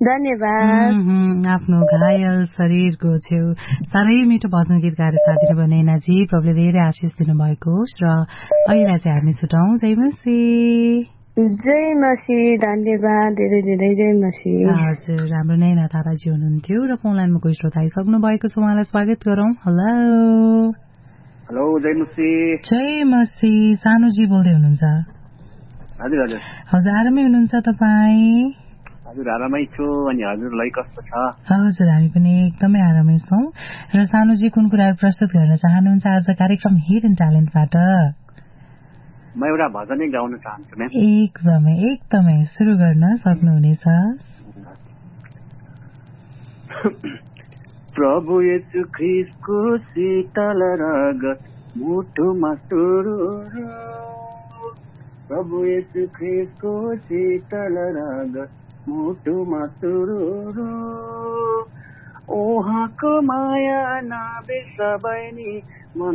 धन्यवाद। आफ्नो घायल शरीरको छेउ साह्रै मिठो भजन गीत गाएर साथ दिनुभयो नैनाजी। प्रभुले धेरै आशिष दिनुभएको होस् र अहिले चाहिँ हामी छुटाउँ। जय मसी। जय मसी। धन्यवाद, धेरै धेरै जय मसी। हजुर, हाम्रो नैना थापाजी हुनुहुन्थ्यो र फोन लाइनमा कोही श्रोता आइसक्नु भएको छ, उहाँलाई स्वागत गरौँ। हेलो जय मसी। जय मसी। सानुजी बोल्दै हुनुहुन्छ? हजुर हजुर हजुर, आरामै हुनुहुन्छ तपाईँ? हजुर आरामै छु। अनि हजुरलाई कस्तो छ? हजुर, हामी पनि एकदमै आरामै छौँ। र सानुजी कुन कुराहरू प्रस्तुत गर्न चाहनुहुन्छ आज कार्यक्रम हिडन ट्यालेन्टबाट? म एउटा भजनै गाउन चाहन्छु म्याम। एकदमै एकदमै सुरु गर्न सक्नुहुनेछ। प्रभु येशू ख्रीष्टको शीतल रगत मुटुमा सुरुर, प्रभु येशू ख्रीष्टको शीतल रगत मुटुमा सुरुर, उहाँको माया नबिर्सबै नि